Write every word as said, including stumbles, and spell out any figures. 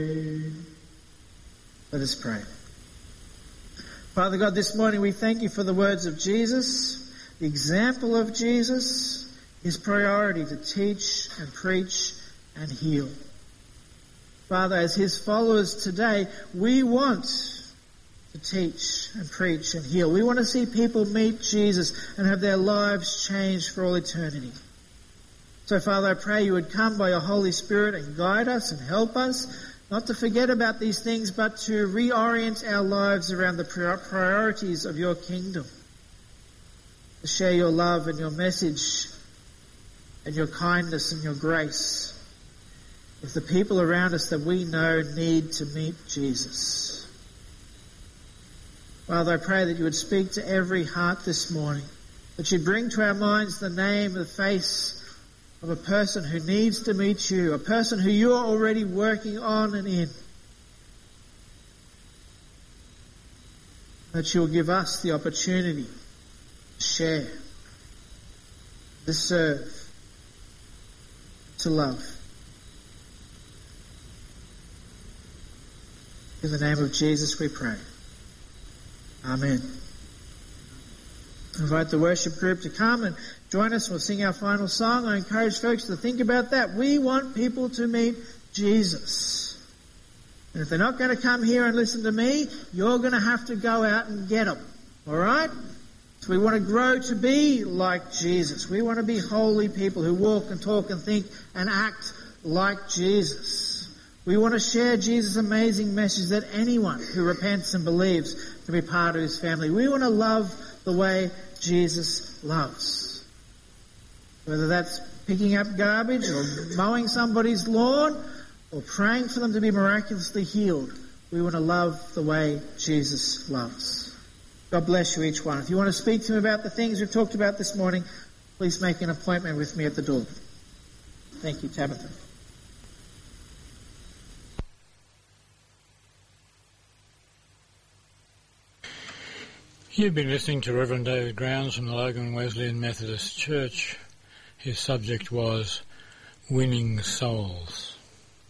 Let us pray. Father God, this morning we thank you for the words of Jesus, the example of Jesus, his priority to teach and preach and heal. Father, as his followers today, we want to teach and preach and heal. We want to see people meet Jesus and have their lives changed for all eternity. So, Father, I pray you would come by your Holy Spirit and guide us and help us, not to forget about these things, but to reorient our lives around the priorities of your kingdom. To share your love and your message and your kindness and your grace with the people around us that we know need to meet Jesus. Father, I pray that you would speak to every heart this morning, that you'd bring to our minds the name, the face of a person who needs to meet you, a person who you are already working on and in. That you'll give us the opportunity to share, to serve, to love. In the name of Jesus we pray. Amen. I invite the worship group to come and join us. We'll sing our final song. I encourage folks to think about that. We want people to meet Jesus. And if they're not going to come here and listen to me, you're going to have to go out and get them. All right? So we want to grow to be like Jesus. We want to be holy people who walk and talk and think and act like Jesus. We want to share Jesus' amazing message that anyone who repents and believes can be part of his family. We want to love the way Jesus loves. Whether that's picking up garbage or mowing somebody's lawn or praying for them to be miraculously healed, we want to love the way Jesus loves. God bless you each one. If you want to speak to me about the things we've talked about this morning, please make an appointment with me at the door. Thank you, Tabitha. You've been listening to Reverend David Grounds from the Logan Wesleyan Methodist Church. His subject was winning souls.